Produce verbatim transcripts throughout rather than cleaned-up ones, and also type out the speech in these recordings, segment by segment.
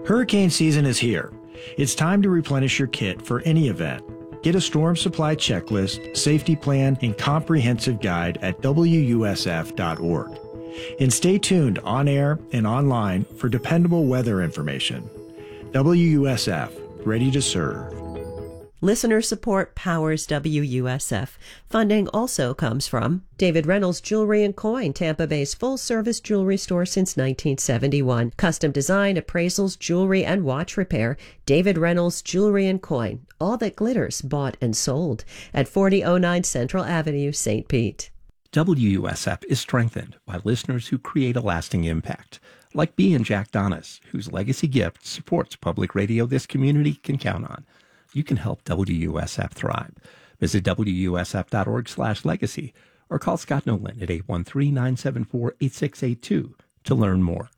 Hurricane season is here. It's time to replenish your kit for any event. Get a storm supply checklist, safety plan, and comprehensive guide at W U S F dot org. And stay tuned on air and online for dependable weather information. W U S F, ready to serve. Listener support powers W U S F. Funding also comes from David Reynolds Jewelry and Coin, Tampa Bay's full-service jewelry store since nineteen seventy-one. Custom design, appraisals, jewelry, and watch repair. David Reynolds Jewelry and Coin. All that glitters, bought and sold. At forty oh nine Central Avenue, Saint Pete. W U S F is strengthened by listeners who create a lasting impact, like B and Jack Donis, whose legacy gift supports public radio this community can count on. You can help W U S F thrive. Visit W U S F dot org slash legacy or call Scott Nolan at eight one three, nine seven four, eight six eight two to learn more.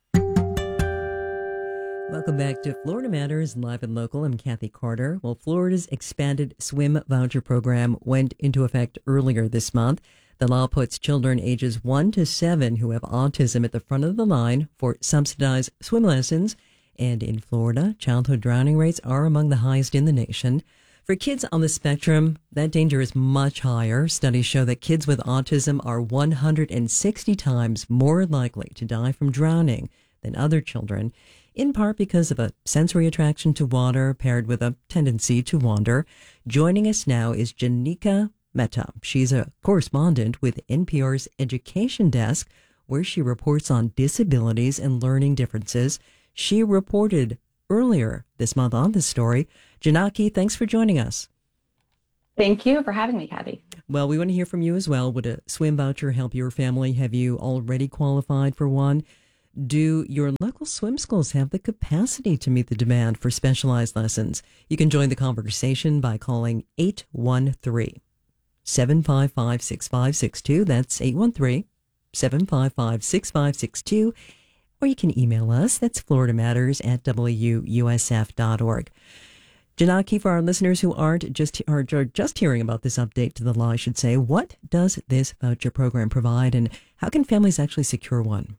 Welcome back to Florida Matters, live and local. I'm Kathy Carter. Well, Florida's expanded swim voucher program went into effect earlier this month. The law puts children ages one to seven who have autism at the front of the line for subsidized swim lessons. And in Florida, childhood drowning rates are among the highest in the nation. For kids on the spectrum, that danger is much higher. Studies show that kids with autism are one hundred sixty times more likely to die from drowning than other children, in part because of a sensory attraction to water paired with a tendency to wander. Joining us now is Janika Mehta. She's a correspondent with N P R's Education Desk, where she reports on disabilities and learning differences. She reported earlier this month on this story. Janaki, thanks for joining us. Thank you for having me, Kathy. Well, we want to hear from you as well. Would a swim voucher help your family? Have you already qualified for one? Do your local swim schools have the capacity to meet the demand for specialized lessons? You can join the conversation by calling eight one three, seven five five, six five six two. That's eight one three, seven five five, six five six two. Or you can email us. That's Florida Matters at W U S F dot org. Janaki, for our listeners who aren't just are just hearing about this update to the law, I should say, what does this voucher program provide, and how can families actually secure one?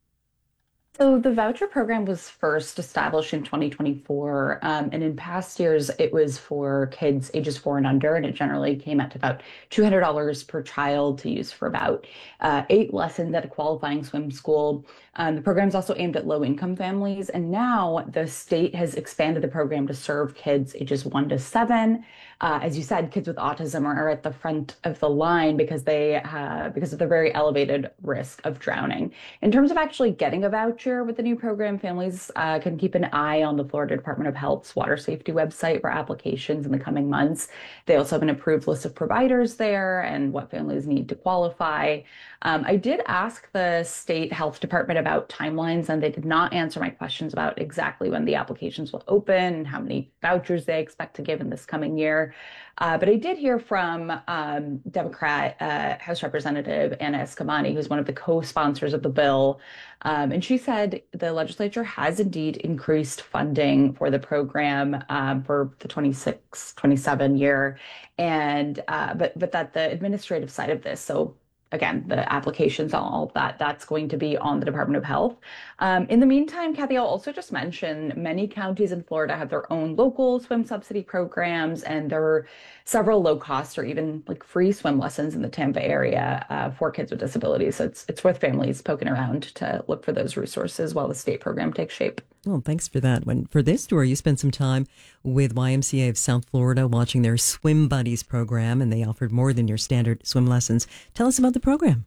So the voucher program was first established in twenty twenty-four, um, and in past years, it was for kids ages four and under, and it generally came out to about two hundred dollars per child to use for about uh, eight lessons at a qualifying swim school. Um, the program is also aimed at low-income families, and now the state has expanded the program to serve kids ages one to seven. Uh, as you said, kids with autism are, are at the front of the line because they uh, because of the very elevated risk of drowning. In terms of actually getting a voucher with the new program, families uh, can keep an eye on the Florida Department of Health's water safety website for applications in the coming months. They also have an approved list of providers there and what families need to qualify. Um, I did ask the state health department about timelines, and they did not answer my questions about exactly when the applications will open and how many vouchers they expect to give in this coming year. Uh, but I did hear from um, Democrat uh, House Representative Anna Eskamani, who's one of the co-sponsors of the bill. Um, and she said the legislature has indeed increased funding for the program um, for the twenty-six twenty-seven year. And uh, but but that the administrative side of this, so again, the applications, all of that, that's going to be on the Department of Health. Um, in the meantime, Kathy, I'll also just mention many counties in Florida have their own local swim subsidy programs, and there are several low cost or even like free swim lessons in the Tampa area uh, for kids with disabilities. So it's, it's worth families poking around to look for those resources while the state program takes shape. Well, thanks for that. When for this story, you spent some time with Y M C A of South Florida watching their Swim Buddies program, and they offered more than your standard swim lessons. Tell us about the program.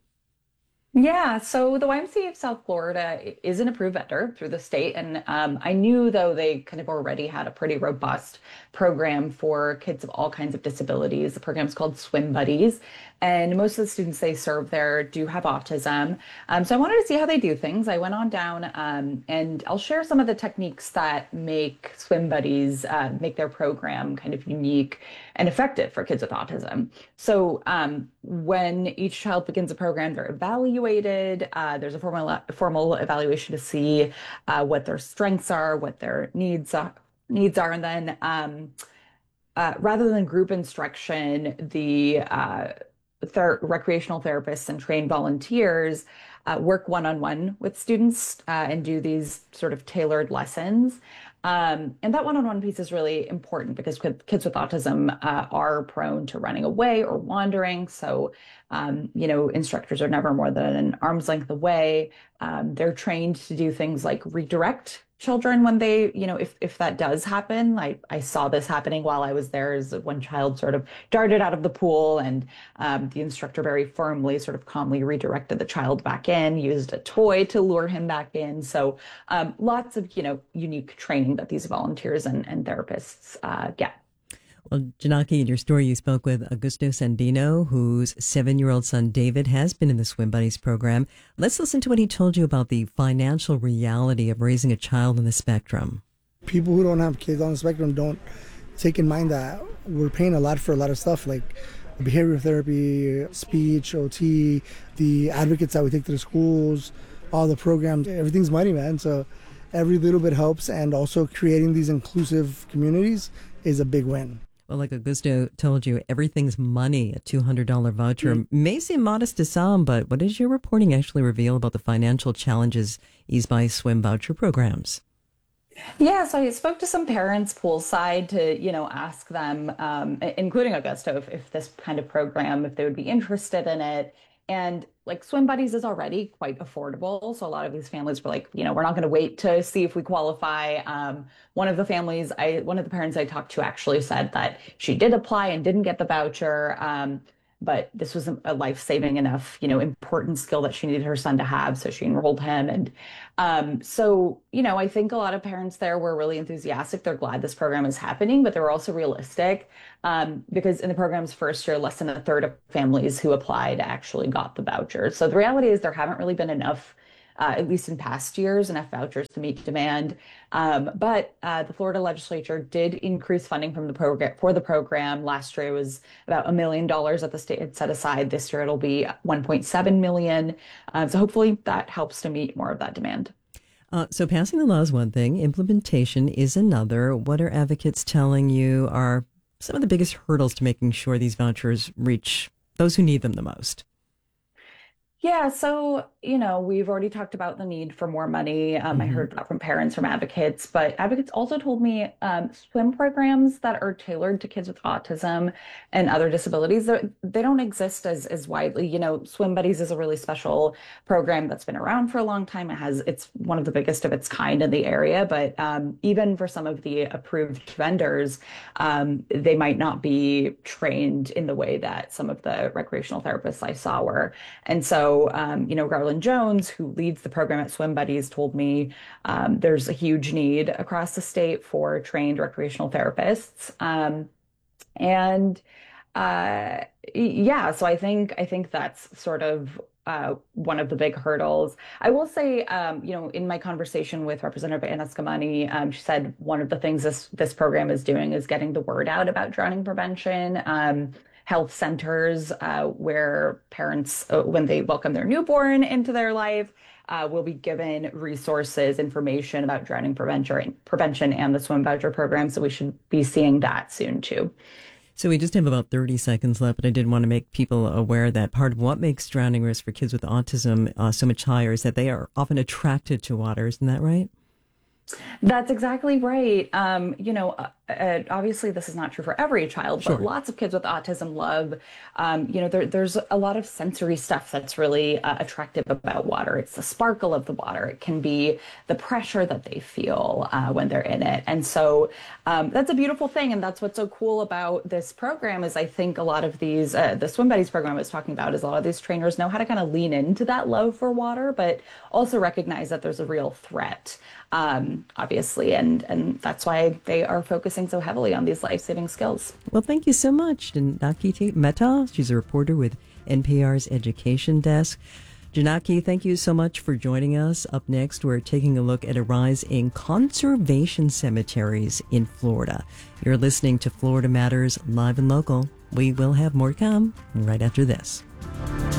Yeah, so the Y M C A of South Florida is an approved vendor through the state. And um, I knew, though, they kind of already had a pretty robust program for kids of all kinds of disabilities. The program is called Swim Buddies. And most of the students they serve there do have autism. Um, so I wanted to see how they do things. I went on down um, and I'll share some of the techniques that make Swim Buddies, uh, make their program kind of unique and effective for kids with autism. So um, when each child begins a program, they're evaluated. Uh, there's a formal, formal evaluation to see uh, what their strengths are, what their needs are, needs are. And then um, uh, rather than group instruction, the uh, Ther- recreational therapists and trained volunteers uh, work one-on-one with students uh, and do these sort of tailored lessons. Um, and that one-on-one piece is really important because kids with autism uh, are prone to running away or wandering. So, um, you know, instructors are never more than an arm's length away. Um, they're trained to do things like redirect children when they, you know, if if that does happen. I, I saw this happening while I was there, is one child sort of darted out of the pool, and um, the instructor very firmly, sort of calmly redirected the child back in, used a toy to lure him back in. So um, lots of, you know, unique training that these volunteers and, and therapists uh, get. Well, Janaki, in your story, you spoke with Augusto Sandino, whose seven-year-old son David has been in the Swim Buddies program. Let's listen to what he told you about the financial reality of raising a child on the spectrum. People who don't have kids on the spectrum don't take in mind that we're paying a lot for a lot of stuff, like behavioral therapy, speech, O T, the advocates that we take to the schools, all the programs. Everything's money, man. So every little bit helps, and also creating these inclusive communities is a big win. Well, like Augusto told you, everything's money. A two hundred dollars voucher mm-hmm. may seem modest to some, but what does your reporting actually reveal about the financial challenges eased by swim voucher programs? Yeah, so I spoke to some parents poolside to, you know, ask them, um, including Augusto, if, if this kind of program, if they would be interested in it. And like Swim Buddies is already quite affordable. So a lot of these families were like, you know, we're not going to wait to see if we qualify. Um, one of the families, I, one of the parents I talked to actually said that she did apply and didn't get the voucher. Um, but this was a life-saving enough, you know, important skill that she needed her son to have. So she enrolled him. And um, so, you know, I think a lot of parents there were really enthusiastic. They're glad this program is happening, but they were also realistic um, because in the program's first year, less than a third of families who applied actually got the voucher. So the reality is there haven't really been enough Uh, at least in past years, enough vouchers to meet demand. Um, but uh, the Florida legislature did increase funding from the program for the program. Last year it was about a million dollars that the state had set aside. This year it'll be one point seven million. Uh, so hopefully that helps to meet more of that demand. Uh, so passing the law is one thing, implementation is another. What are advocates telling you are some of the biggest hurdles to making sure these vouchers reach those who need them the most? Yeah, so, you know, we've already talked about the need for more money. Um, mm-hmm. I heard that from parents, from advocates, but advocates also told me um, swim programs that are tailored to kids with autism and other disabilities, they don't exist as, as widely. You know, Swim Buddies is a really special program that's been around for a long time. It has, it's one of the biggest of its kind in the area, but um, even for some of the approved vendors, um, they might not be trained in the way that some of the recreational therapists I saw were. And so So, um, you know, Garland Jones, who leads the program at Swim Buddies, told me um, there's a huge need across the state for trained recreational therapists. Um, and uh, yeah, so I think I think that's sort of uh, one of the big hurdles. I will say, um, you know, in my conversation with Representative Anna Scamani, um, she said one of the things this this program is doing is getting the word out about drowning prevention. Um, health centers uh, where parents, uh, when they welcome their newborn into their life, uh, will be given resources, information about drowning prevention, prevention and the swim voucher program. So we should be seeing that soon too. So we just have about thirty seconds left, but I did want to make people aware that part of what makes drowning risk for kids with autism uh, so much higher is that they are often attracted to water. Isn't that right? That's exactly right. Um, you know, uh, uh, obviously this is not true for every child, but sure. Lots of kids with autism love, um, you know, there, there's a lot of sensory stuff that's really uh, attractive about water. It's the sparkle of the water. It can be the pressure that they feel uh, when they're in it. And so um, that's a beautiful thing. And that's what's so cool about this program is I think a lot of these, uh, the Swim Buddies program I was talking about is a lot of these trainers know how to kind of lean into that love for water, but also recognize that there's a real threat. Um, obviously, and and that's why they are focusing so heavily on these life-saving skills. Well, thank you so much, Janaki Mehta. She's a reporter with N P R's Education Desk. Janaki, thank you so much for joining us. Up next, we're taking a look at a rise in conservation cemeteries in Florida. You're listening to Florida Matters Live and Local. We will have more to come right after this.